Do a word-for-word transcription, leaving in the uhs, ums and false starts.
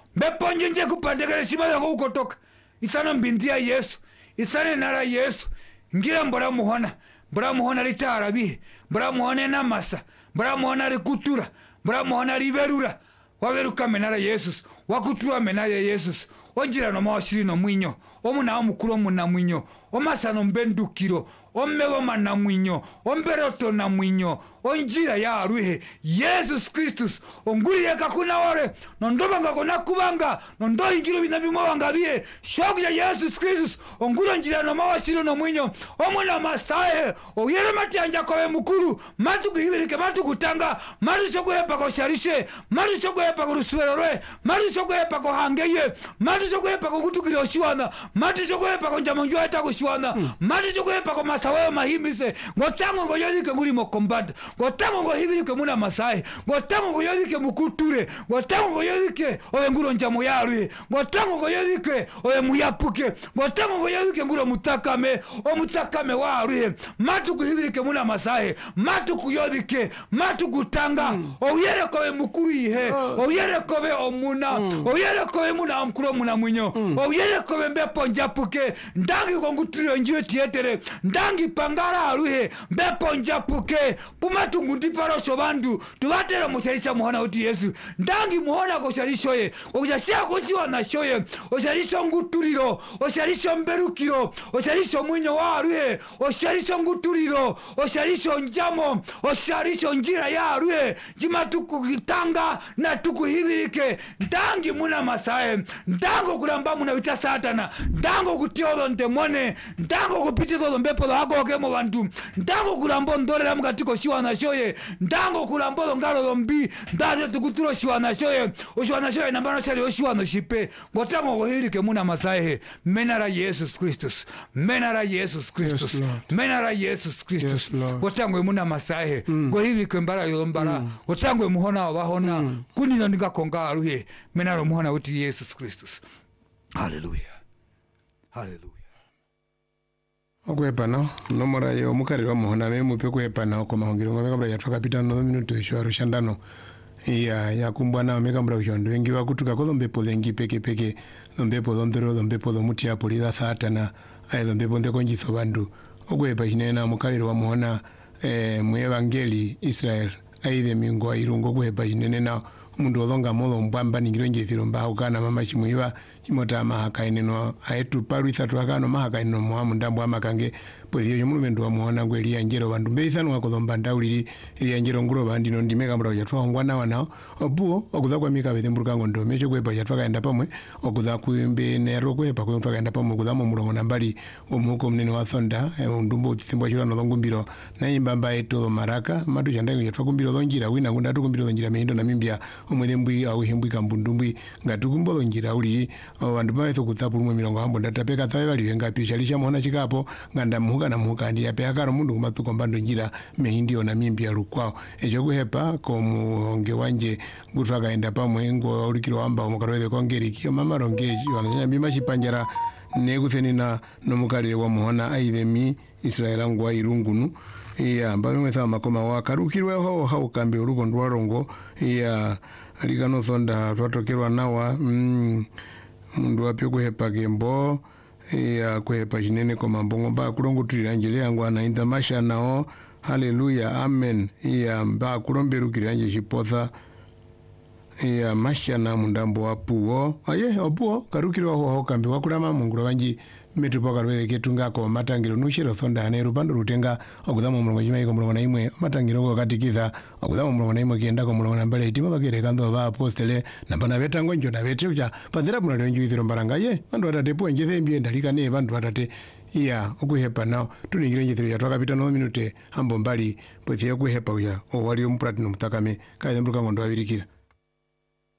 Beponje nje kupandekele shima yango ukotoka. Isana mbindia Yesu. Isana nara Yesu. Ngira mbora muhona. Mbora muhona ritara bihe. Mbora muhona namasa. Mbora muhona rikutura. Mbora muhona riverura. Waveruka menara Yesus. Wakutura menara Yesus. Onjira no mawashiri no mwinyo. Omuna omukuro muna mwinyo. Omasano mbendukiro. Omego mana mwinyo. Omberoto na mwinyo. Onjira ya aruhe. Yesus Christus. Onguri ya kakuna wale. Nondoba nga kona kubanga. Nondo ingiro binabimo wangabie. Shoku ya Yesus Christus. Onguri onjira no mawashiri no mwinyo. Omuna masahe. Oyere mati anja kowe mukuru. Matu kuhivirike matu kutanga. Matu shoko hepa kosharishe. Matu shoko hepa kurusuwerore. Matu shoko hepa kohangeye. Matu shoko hepa kukutukiri oshiwana. Matu shoko hepa konjamonjua heta kushiwana. Matu shoko hepa komasawewe mahimise. Ngotango ngoyodike nguri mokombata. Ngotango ngohivirike muna masahe. Ngotango ngoyodike mukuture. Ngotango ngoyodike owe nguro njamo yarue. Ngotango ngoyodike owe muyapuke. Ngotango ngoyodike nguro mutakame. O mutakame warue. Matu kuhivirike muna masahe. Matu kuyodike. Matu kutanga. Mm. Oyere kowe mukuru ihe. Oh. Oyere kowe omuna. Mm. Oyere kowe muna omkuro muna mwinyo. Mm. Oyere kowe mbepo njapuke. Ndangi kongutrio njiwe tietere. Ndangi pangara aruhe. Mbepo njapuke. Pumatu ngundiparo shobandu. Tuvatera musharisha muhona uti Yesu. Ndangi muhona kusharishoye. Oshashia kusiwa na shoye. Osharisho nguturiro. Osharisho mberukiro. Osharisho mwinyo wa aruhe. Osharisho nguturiro. Osharisho njamo. Osharisho njira ya aruhe. Jima tukukitanga na tukuhivirike. Ndangi muna masahe. Ndango kuramba muna wita satana. Ndango kutiozo ndemone. Ndango kupitizo mbepo lo hako wakemo wandu. Ndango kurambo ndore la mkatiko shiwa na shoye. Ndango kurambo lo ngaro lombi. Ndaze tukuturo shiwa na shoye. Oshiwa na shoye nambano shari oshiwa no shipe. Ngotango kuhirike muna masahe. Menara Yesus Christus. Menara Yesus Christus. Yes, Menara Yesus Christus. Yes, Ngotango muna masahe. Mm. Kuhirike mbara yombara. Mm. Ngotango muhona wahona. Mm. Kuni nandika konga aruhe. Menara muhona uti Yesus Christus. Hallelujah. Hallelujah. Okwepana nomora yo mukariro muhona me mupe kwepana ko mahongiro ngome kabla yatoka pita no minuto isho rushandano ya ya kumbwana omekambra ushondo wengi wakutuka ko mbepo lengi peke peke mbepo ndoro mbepo muti ya polida satana ayo mbepo ndeko njiso bandu okwepa hinena mukariro wa muhona eh mu evangeli Israel aide mingo irungo kwepa hinene na mundu olonga molo mbamba ningiro njethiro mba ukana mama chimuiwa imota mahakaineno aetu paru isatu akano mahakaineno muhamu ndambu amakange pwezi yo mulu mendu wa muhona ngwe liya njero bandu mbeisanu wakozomba ndauliri liya njero ngulo bandi no ndimeka mbra yatwa ngwana wanao obuo okuza kwa mika bethe mburukango ndo mecho kwepa yatwa kaenda pamwe okuza kuimbe nero kwepa kwepa kaenda pamwe okuza mu mulongo nambali omuko mnene wa thonda ndumbo tsimbo chira no longumbiro na imbamba eto maraka matu chandango yatwa kumbiro lonjira wina ngunda tukumbiro lonjira meindo na mimbia omwedembwi au himbwi kambumbwi ngatukumbo lonjira uli vandu vaitho kutsapu mwe milongo hambo ndatapeka tsawe vali venga pisha lisha muhona chikapo nganda muhuka na muhuka ndi yape akaro mundu kumatsuko mbando njira mehindi ona mimbi ya lukwao ejo kuhepa ko muhonge wanje ngutu akaenda pamwe ngo ulikiro wamba omukarweze kongeri kiyo mama rongeji wananya mima chipanjara nekutheni na nomukalire wa muhona aivemi Israela ngwa irungunu iya mbawe mwetha makoma wakarukirwe ho ho kambe urugo ndwarongo iya alikano thonda twatokerwa nawa mm, mundu apyo kuhepa gembo ya kuhepa jinene kwa mambongo mba kulongo tuliranjele yangu anainda masha nao haleluya amen ya mba kulomberu kiranje shipotha ya masha na mundambo wapuo aye opuo karukirwa ho ho kambe wakulama munguro wanji metu poka rweze ketunga ko matangiro nushiro thonda ane rupando rutenga okudamo mulongo chima iko mulongo na imwe matangiro ko katikiza okudamo mulongo na imwe kienda ko mulongo na mbele itima bakere kando ba apostele na bana betango njo na betu cha padira buno lenjo iziro mbaranga ye bandu batate po njeze mbie ndalika ne bandu batate iya okuhepa nao tuningire njethero ya twakapita no minute hambo mbali pothia kuhepa uya o wali umplatinum takame kaide mbruka ngondo abirikira